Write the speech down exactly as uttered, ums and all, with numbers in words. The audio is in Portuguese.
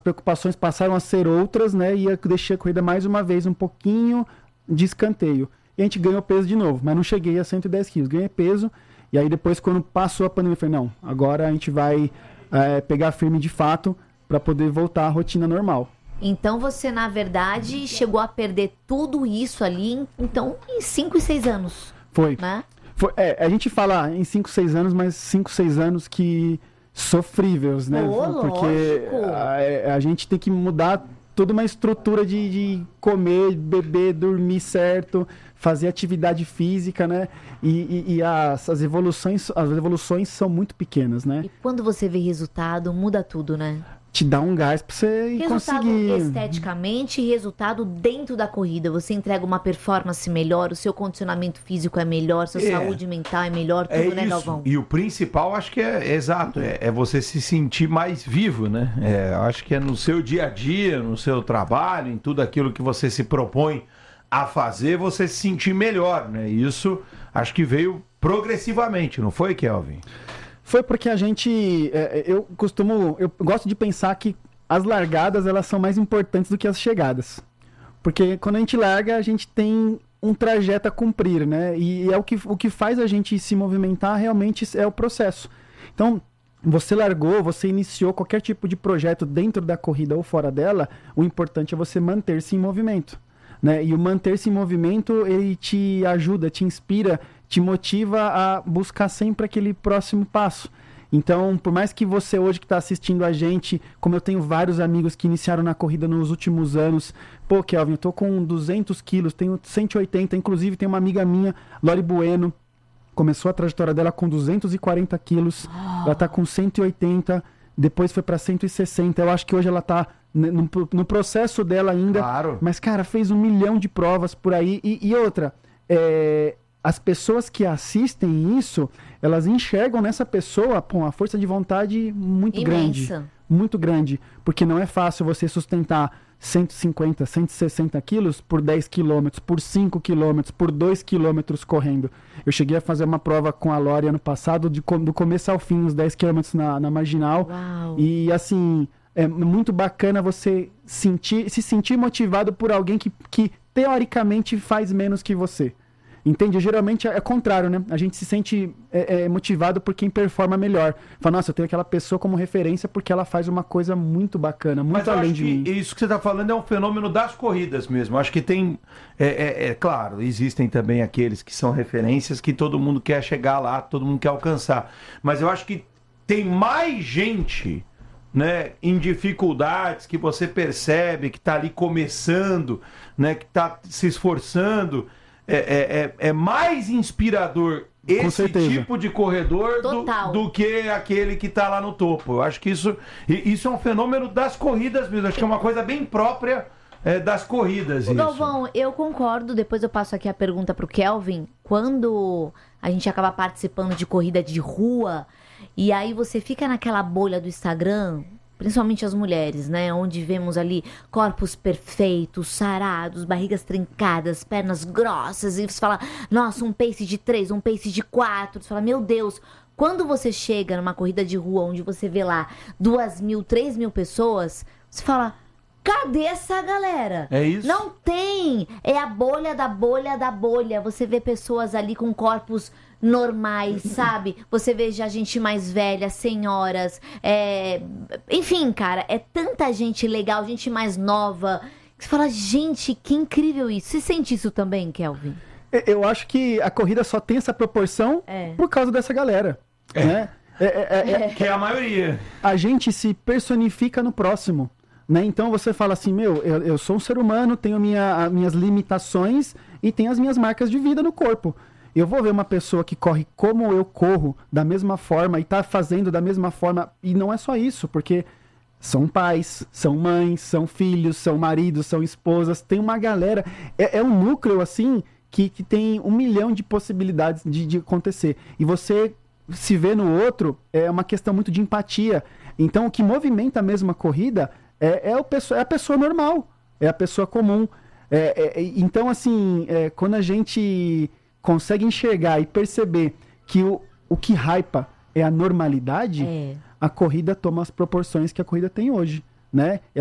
preocupações passaram a ser outras, né? E eu deixei a corrida mais uma vez um pouquinho de escanteio. E a gente ganhou peso de novo, mas não cheguei a cento e dez quilos. Ganhei peso, e aí depois, quando passou a pandemia, eu falei, não, agora a gente vai é, pegar firme de fato para poder voltar à rotina normal. Então você, na verdade, chegou a perder tudo isso ali, então, em cinco e seis anos. Foi. Né? Foi é, a gente fala em cinco, seis anos, mas cinco, seis anos que sofríveis, né? Pô, porque a, a gente tem que mudar toda uma estrutura de, de comer, beber, dormir certo, fazer atividade física, né? E, e, e as, as evoluções, as evoluções são muito pequenas, né? E quando você vê resultado, muda tudo, né? Te dá um gás pra você resultado conseguir... esteticamente e resultado dentro da corrida. Você entrega uma performance melhor, o seu condicionamento físico é melhor, sua é. saúde mental é melhor, tudo, é né, isso. Galvão? E o principal, acho que é, é exato, é, é você se sentir mais vivo, né? É, acho que é no seu dia a dia, no seu trabalho, em tudo aquilo que você se propõe a fazer, você se sentir melhor, né? Isso acho que veio progressivamente, não foi, Kelvin? Foi porque a gente, eu costumo, eu gosto de pensar que as largadas, elas são mais importantes do que as chegadas. Porque quando a gente larga, a gente tem um trajeto a cumprir, né? E é o que, o que faz a gente se movimentar realmente é o processo. Então, você largou, você iniciou qualquer tipo de projeto dentro da corrida ou fora dela, o importante é você manter-se em movimento, né? E o manter-se em movimento, ele te ajuda, te inspira, te motiva a buscar sempre aquele próximo passo. Então, por mais que você hoje que está assistindo a gente, como eu tenho vários amigos que iniciaram na corrida nos últimos anos, pô, Kelvin, eu tô com duzentos quilos, tenho cento e oitenta, inclusive tem uma amiga minha, Lori Bueno, começou a trajetória dela com duzentos e quarenta quilos, oh. ela tá com cento e oitenta, depois foi para cento e sessenta, eu acho que hoje ela tá no, no processo dela ainda, claro. Mas, cara, fez um milhão de provas por aí, e, e outra, é... as pessoas que assistem isso, elas enxergam nessa pessoa pô, uma força de vontade muito imensa. grande. Muito grande. Porque não é fácil você sustentar cento e cinquenta, cento e sessenta quilos por dez quilômetros, por cinco quilômetros, por dois quilômetros correndo. Eu cheguei a fazer uma prova com a Lori ano passado, de, do começo ao fim, uns dez quilômetros na, na Marginal. Uau. E assim, é muito bacana você sentir, se sentir motivado por alguém que, que teoricamente faz menos que você. Entende? Geralmente é contrário, né? A gente se sente é, é, motivado por quem performa melhor. Fala, nossa, eu tenho aquela pessoa como referência porque ela faz uma coisa muito bacana, muito Mas eu além acho de que mim. Isso que você está falando é um fenômeno das corridas mesmo. Acho que tem, é, é, é claro, existem também aqueles que são referências que todo mundo quer chegar lá, todo mundo quer alcançar. Mas eu acho que tem mais gente, né, em dificuldades, que você percebe que está ali começando, né, que está se esforçando. É, é, é mais inspirador esse tipo de corredor do, do que aquele que está lá no topo. Eu acho que isso, isso é um fenômeno das corridas mesmo. Acho que é uma coisa bem própria é, das corridas. Ô, Galvão, eu concordo. Depois eu passo aqui a pergunta para o Kelvin. Quando a gente acaba participando de corrida de rua e aí você fica naquela bolha do Instagram... principalmente as mulheres, né? Onde vemos ali corpos perfeitos, sarados, barrigas trincadas, pernas grossas. E você fala, nossa, um pace de três, um pace de quatro. Você fala, meu Deus. Quando você chega numa corrida de rua onde você vê lá duas mil, três mil pessoas, você fala, cadê essa galera? É isso? Não tem. É a bolha da bolha da bolha. Você vê pessoas ali com corpos normais, sabe? Você vê já gente mais velha, senhoras, é... enfim, cara, é tanta gente legal, gente mais nova, que você fala, gente, que incrível isso. Você sente isso também, Kelvin? Eu acho que a corrida só tem essa proporção é. por causa dessa galera, é. né? É, é, é, que é a maioria. A gente se personifica no próximo, né? Então você fala assim, meu, eu, eu sou um ser humano, tenho minha, minhas limitações e tenho as minhas marcas de vida no corpo. Eu vou ver uma pessoa que corre como eu corro, da mesma forma, e tá fazendo da mesma forma. E não é só isso, porque são pais, são mães, são filhos, são maridos, são esposas. Tem uma galera... É, é um núcleo, assim, que, que tem um milhão de possibilidades de, de acontecer. E você se vê no outro é uma questão muito de empatia. Então, o que movimenta a mesma corrida é, é, o, é a pessoa normal, é a pessoa comum. É, é, então, assim, é, quando a gente... consegue enxergar e perceber que o, o que hypa é a normalidade, é. a corrida toma as proporções que a corrida tem hoje. né?